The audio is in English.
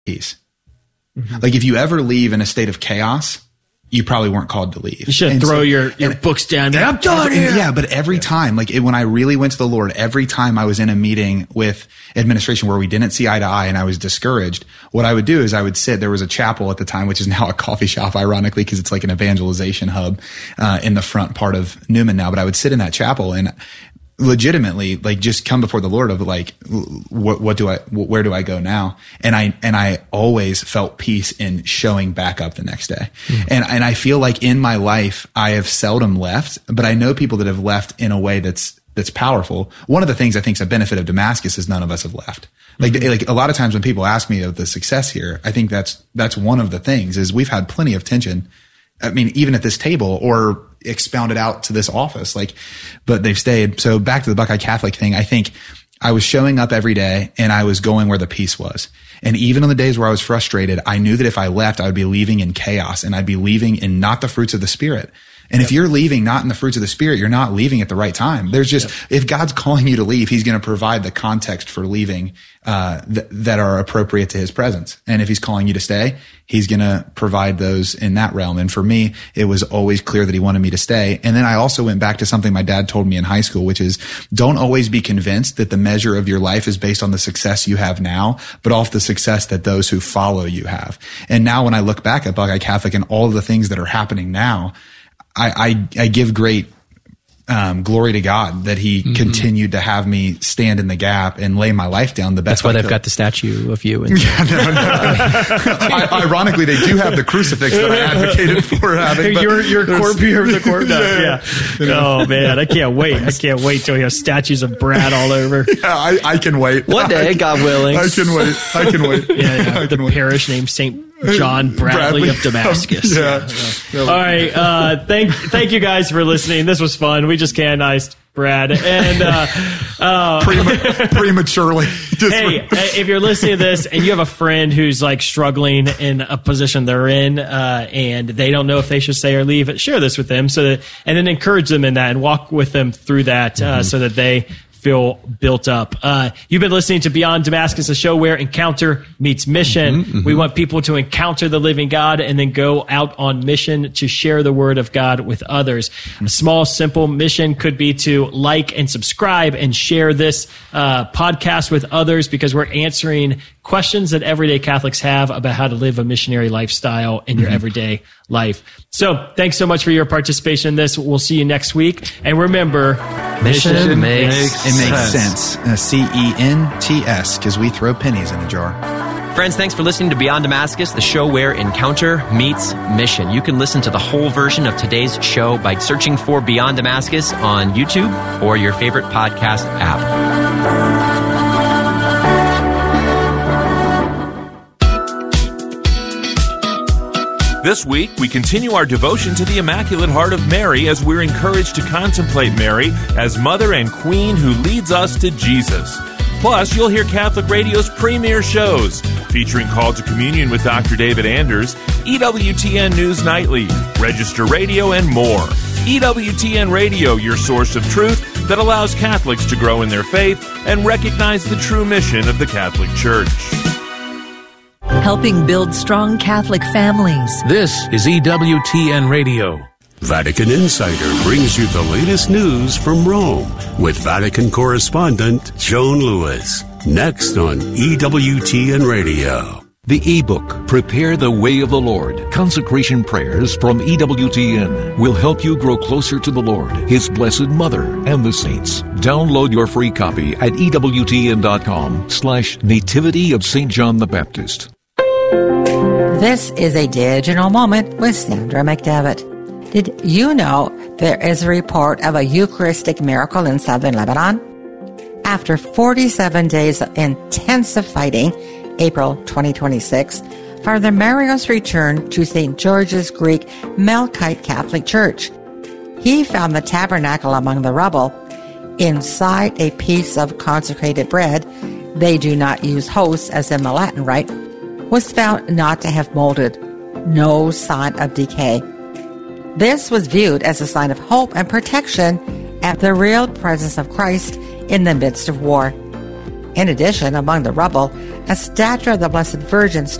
peace. Like if you ever leave in a state of chaos, you probably weren't called to leave. You should throw your books down. I'm done here. Yeah, but every time, like when I really went to the Lord, every time I was in a meeting with administration where we didn't see eye to eye and I was discouraged, what I would do is I would sit. There was a chapel at the time, which is now a coffee shop, ironically, because it's like an evangelization hub in the front part of Newman now. But I would sit in that chapel and legitimately like just come before the Lord of like, where do I go now? And I always felt peace in showing back up the next day. And I feel like in my life, I have seldom left, but I know people that have left in a way that's powerful. One of the things I think is a benefit of Damascus is none of us have left. Like a lot of times when people ask me of the success here, I think that's one of the things is we've had plenty of tension. I mean, even at this table or expounded out to this office, but they've stayed. So back to the Buckeye Catholic thing, I think I was showing up every day and I was going where the peace was. And even on the days where I was frustrated, I knew that if I left, I would be leaving in chaos and I'd be leaving in not the fruits of the Spirit. And if you're leaving not in the fruits of the Spirit, you're not leaving at the right time. There's just, if God's calling you to leave, he's going to provide the context for leaving, that are appropriate to his presence. And if he's calling you to stay, he's going to provide those in that realm. And for me, it was always clear that he wanted me to stay. And then I also went back to something my dad told me in high school, which is don't always be convinced that the measure of your life is based on the success you have now, but off the success that those who follow you have. And now when I look back at Buckeye Catholic and all of the things that are happening now, I give great glory to God that he continued to have me stand in the gap and lay my life down the best. That's why they've got the statue of you. Ironically, they do have the crucifix that I advocated for having. You're the corp. Yeah. Oh man, I can't wait. I can't wait till we have statues of Brad all over. Yeah, I can wait. One day, God willing. I can wait. Yeah. The parish named St. John Bradley of Damascus. Yeah. All right. Thank you guys for listening. This was fun. We just canonized Brad and prematurely. Hey, if you're listening to this and you have a friend who's like struggling in a position they're in, and they don't know if they should stay or leave, share this with them and then encourage them in that and walk with them through that, so that they feel built up. You've been listening to Beyond Damascus, a show where encounter meets mission. We want people to encounter the living God and then go out on mission to share the word of God with others. A small, simple mission could be to like and subscribe and share this podcast with others, because we're answering questions that everyday Catholics have about how to live a missionary lifestyle in your everyday life. So thanks so much for your participation in this. We'll see you next week. And remember, mission makes sense. CENTS, because we throw pennies in a jar. Friends, thanks for listening to Beyond Damascus, the show where encounter meets mission. You can listen to the whole version of today's show by searching for Beyond Damascus on YouTube or your favorite podcast app. This week, we continue our devotion to the Immaculate Heart of Mary as we're encouraged to contemplate Mary as Mother and Queen who leads us to Jesus. Plus, you'll hear Catholic Radio's premier shows featuring Call to Communion with Dr. David Anders, EWTN News Nightly, Register Radio, and more. EWTN Radio, your source of truth that allows Catholics to grow in their faith and recognize the true mission of the Catholic Church. Helping build strong Catholic families. This is EWTN Radio. Vatican Insider brings you the latest news from Rome with Vatican correspondent Joan Lewis. Next on EWTN Radio. The ebook, Prepare the Way of the Lord, Consecration Prayers from EWTN, will help you grow closer to the Lord, His Blessed Mother, and the Saints. Download your free copy at EWTN.com/Nativity of St. John the Baptist. This is a digital moment with Sandra McDevitt. Did you know there is a report of a Eucharistic miracle in southern Lebanon? After 47 days of intensive fighting, April 2026, Father Marios returned to St. George's Greek Melkite Catholic Church. He found the tabernacle among the rubble. Inside a piece of consecrated bread, they do not use hosts as in the Latin rite, was found not to have molded, no sign of decay. This was viewed as a sign of hope and protection at the real presence of Christ in the midst of war. In addition, among the rubble, a statue of the Blessed Virgin stood